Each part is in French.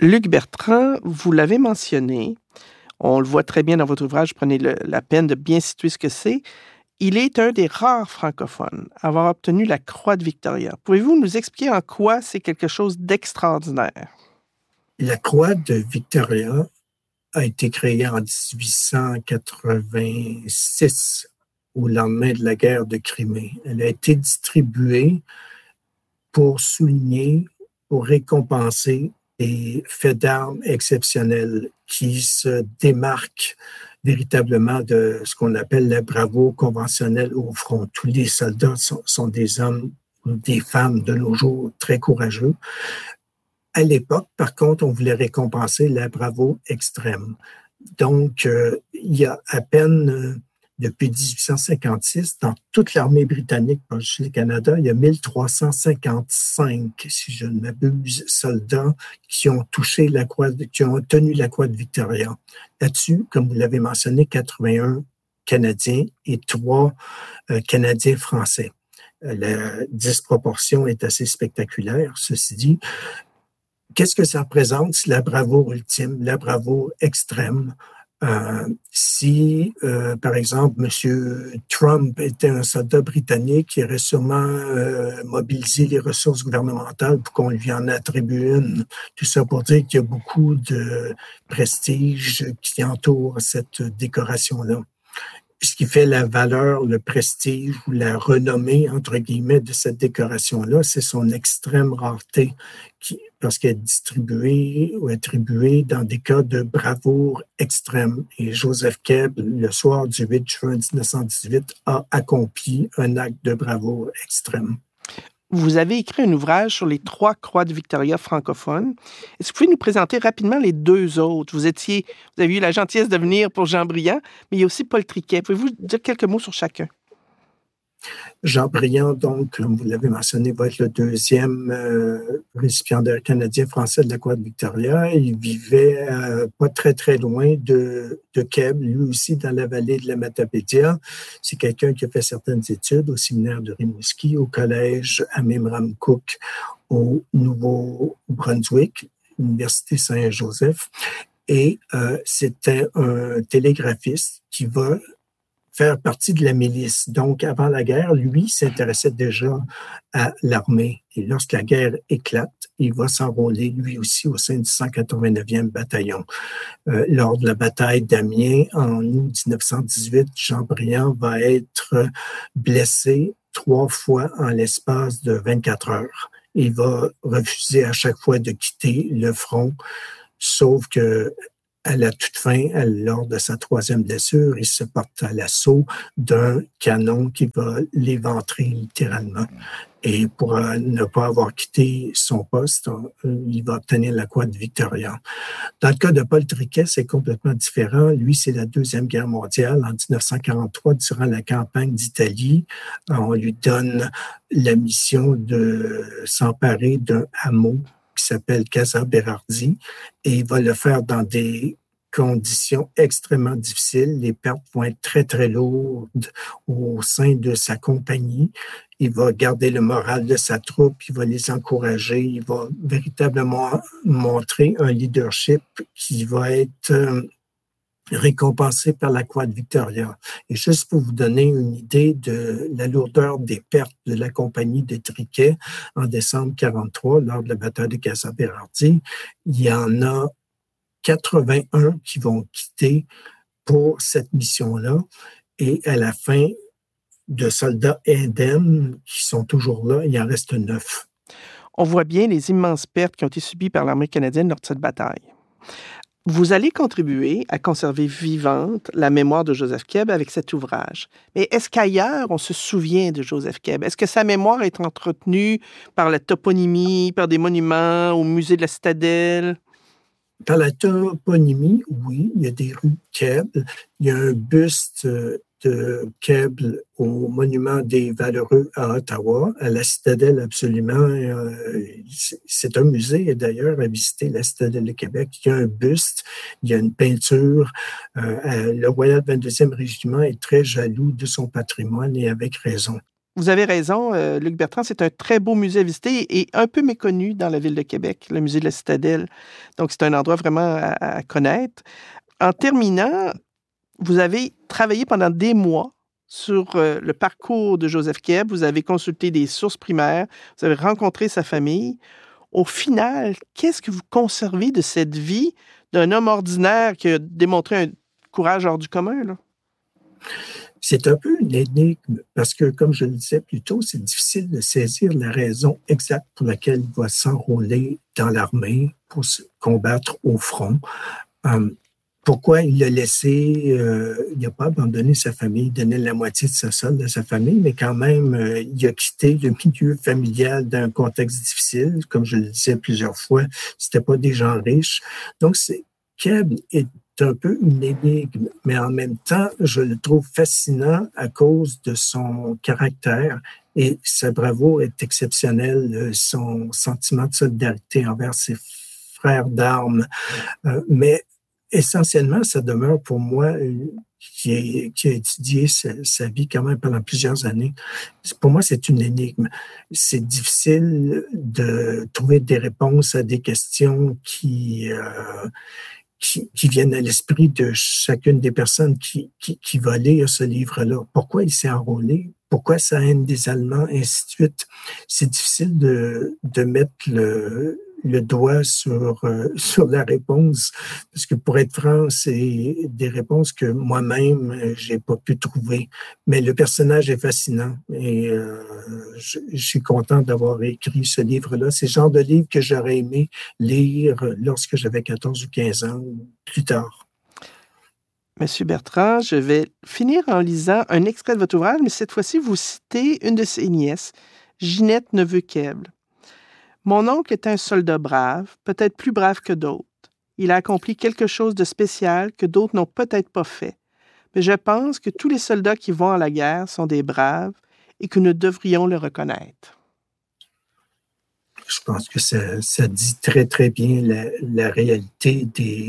Luc Bertrand, vous l'avez mentionné, on le voit très bien dans votre ouvrage, prenez la peine de bien situer ce que c'est. Il est un des rares francophones à avoir obtenu la Croix de Victoria. Pouvez-vous nous expliquer en quoi c'est quelque chose d'extraordinaire? La Croix de Victoria a été créée en 1886, au lendemain de la guerre de Crimée. Elle a été distribuée pour souligner, pour récompenser des faits d'armes exceptionnels qui se démarquent véritablement de ce qu'on appelle la bravoure conventionnelle au front. Tous les soldats sont des hommes ou des femmes de nos jours très courageux. À l'époque, par contre, on voulait récompenser la bravoure extrême. Donc, il y a à peine, depuis 1856, dans toute l'armée britannique, pas juste le Canada, il y a 1355, si je ne m'abuse, soldats qui ont touché qui ont tenu la croix de Victoria. Là-dessus, comme vous l'avez mentionné, 81 Canadiens et 3 Canadiens français. La disproportion est assez spectaculaire, ceci dit. Qu'est-ce que ça représente? C'est la bravoure ultime, la bravoure extrême. Par exemple, M. Trump était un soldat britannique, il aurait sûrement mobilisé les ressources gouvernementales pour qu'on lui en attribue une. Tout ça pour dire qu'il y a beaucoup de prestige qui entoure cette décoration-là. Ce qui fait la valeur, le prestige ou la renommée, entre guillemets, de cette décoration-là, c'est son extrême rareté, parce qu'elle est distribuée ou attribuée dans des cas de bravoure extrême. Et Joseph Kebb, le soir du 8 juin 1918, a accompli un acte de bravoure extrême. Vous avez écrit un ouvrage sur les 3 croix de Victoria francophones. Est-ce que vous pouvez nous présenter rapidement les 2 autres? Vous avez eu la gentillesse de venir pour Jean Briand, mais il y a aussi Paul Triquet. Pouvez-vous dire quelques mots sur chacun? Jean Briand, donc, comme vous l'avez mentionné, va être le deuxième récipiendaire canadien-français de la Croix de Victoria. Il vivait pas très, très loin de Kebb, lui aussi dans la vallée de la Matapédia. C'est quelqu'un qui a fait certaines études au séminaire de Rimouski, au collège Amimramcook au Nouveau-Brunswick, Université Saint-Joseph. Et c'était un télégraphiste qui va faire partie de la milice. Donc, avant la guerre, lui s'intéressait déjà à l'armée. Et lorsque la guerre éclate, il va s'enrôler lui aussi au sein du 189e bataillon. Lors de la bataille d'Amiens, en août 1918, Jean Briand va être blessé 3 fois en l'espace de 24 heures. Il va refuser à chaque fois de quitter le front, sauf que à la toute fin, lors de sa 3e blessure, il se porte à l'assaut d'un canon qui va l'éventrer littéralement. Et pour ne pas avoir quitté son poste, il va obtenir la Croix de Victoria. Dans le cas de Paul Triquet, c'est complètement différent. Lui, c'est la Deuxième Guerre mondiale. En 1943, durant la campagne d'Italie, on lui donne la mission de s'emparer d'un hameau qui s'appelle Casa Berardi, et il va le faire dans des conditions extrêmement difficiles. Les pertes vont être très, très lourdes au sein de sa compagnie. Il va garder le moral de sa troupe, il va les encourager, il va véritablement montrer un leadership qui va être récompensé par la Croix de Victoria. Et juste pour vous donner une idée de la lourdeur des pertes de la compagnie de Triquet en décembre 1943, lors de la bataille de Casa Berardi, il y en a 81 qui vont quitter pour cette mission-là. Et à la fin, de soldats indemnes qui sont toujours là, il en reste 9. On voit bien les immenses pertes qui ont été subies par l'armée canadienne lors de cette bataille. Vous allez contribuer à conserver vivante la mémoire de Joseph Kebb avec cet ouvrage. Mais est-ce qu'ailleurs, on se souvient de Joseph Kebb? Est-ce que sa mémoire est entretenue par la toponymie, par des monuments au musée de la Citadelle? Par la toponymie, oui, il y a des rues Kebb. Il y a un buste de Kebb au monument des Valeureux à Ottawa, à la Citadelle absolument. C'est un musée d'ailleurs à visiter, la Citadelle de Québec. Il y a un buste, il y a une peinture. Le Royal 22e Régiment est très jaloux de son patrimoine et avec raison. Vous avez raison, Luc Bertrand, c'est un très beau musée à visiter et un peu méconnu dans la ville de Québec, le musée de la Citadelle. Donc, c'est un endroit vraiment à connaître. En terminant, vous avez travaillé pendant des mois sur le parcours de Joseph Keb. Vous avez consulté des sources primaires, vous avez rencontré sa famille. Au final, qu'est-ce que vous conservez de cette vie d'un homme ordinaire qui a démontré un courage hors du commun, là? C'est un peu une énigme parce que, comme je le disais plus tôt, c'est difficile de saisir la raison exacte pour laquelle il va s'enrôler dans l'armée pour se combattre au front. Pourquoi il l'a laissé, il n'a pas abandonné sa famille, donné la moitié de sa solde à sa famille, mais quand même, il a quitté le milieu familial d'un contexte difficile. Comme je le disais plusieurs fois, c'était pas des gens riches. Donc, Keb est un peu une énigme, mais en même temps, je le trouve fascinant à cause de son caractère et sa bravoure est exceptionnelle, son sentiment de solidarité envers ses frères d'armes. Mais essentiellement, ça demeure pour moi, qui a étudié sa vie quand même pendant plusieurs années, pour moi, c'est une énigme. C'est difficile de trouver des réponses à des questions qui viennent à l'esprit de chacune des personnes qui va lire ce livre-là. Pourquoi il s'est enrôlé? Pourquoi sa haine des Allemands? Et ainsi de suite. C'est difficile de mettre le doigt sur la réponse, parce que pour être franc, c'est des réponses que moi-même, j'ai pas pu trouver. Mais le personnage est fascinant et je suis content d'avoir écrit ce livre-là. C'est le genre de livre que j'aurais aimé lire lorsque j'avais 14 ou 15 ans ou plus tard. Monsieur Bertrand, je vais finir en lisant un extrait de votre ouvrage, mais cette fois-ci, vous citez une de ses nièces, Ginette Neveu-Keble. Mon oncle est un soldat brave, peut-être plus brave que d'autres. Il a accompli quelque chose de spécial que d'autres n'ont peut-être pas fait. Mais je pense que tous les soldats qui vont à la guerre sont des braves et que nous devrions le reconnaître. Je pense que ça dit très, très bien la réalité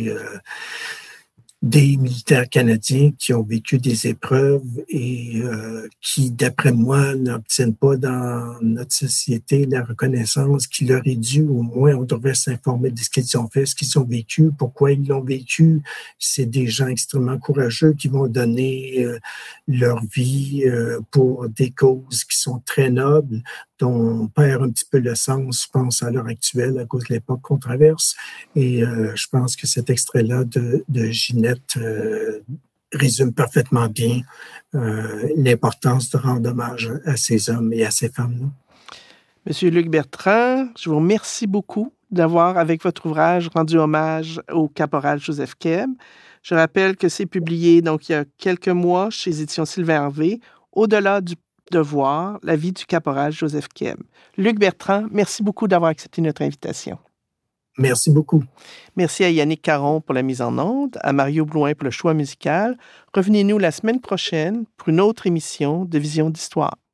des militaires canadiens qui ont vécu des épreuves et qui, d'après moi, n'obtiennent pas dans notre société la reconnaissance qui leur est due. Au moins, on devrait s'informer de ce qu'ils ont fait, ce qu'ils ont vécu, pourquoi ils l'ont vécu. C'est des gens extrêmement courageux qui vont donner leur vie pour des causes qui sont très nobles, dont on perd un petit peu le sens, je pense, à l'heure actuelle, à cause de l'époque qu'on traverse. Et je pense que cet extrait-là de Ginette résume parfaitement bien l'importance de rendre hommage à ces hommes et à ces femmes-là. Monsieur Luc Bertrand, je vous remercie beaucoup d'avoir, avec votre ouvrage, rendu hommage au caporal Joseph Keb. Je rappelle que c'est publié donc il y a quelques mois chez Éditions Sylvain Hervé, Au-delà du devoir, la vie du caporal Joseph Keb. Luc Bertrand, merci beaucoup d'avoir accepté notre invitation. Merci beaucoup. Merci à Yannick Caron pour la mise en onde, à Mario Blouin pour le choix musical. Revenez-nous la semaine prochaine pour une autre émission de Vision d'Histoire.